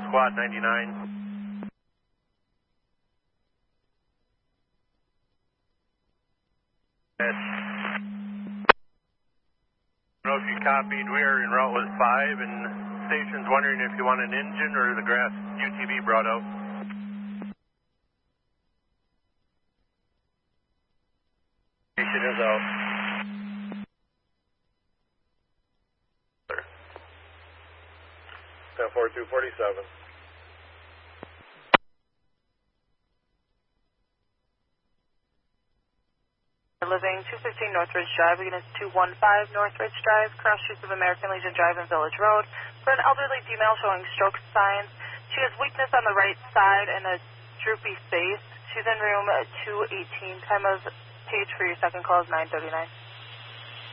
Squad 99. Yes. I don't know if you copied. We are en route with 5, and station's wondering if you want an engine or the grass UTV brought out. Station is out. 10-4-2-47. Living 215 Northridge Drive, units 215 Northridge Drive, cross streets of American Legion Drive and Village Road. For an elderly female showing stroke signs, she has weakness on the right side and a droopy face. She's in room 218. Time of page for your second call is 9:39.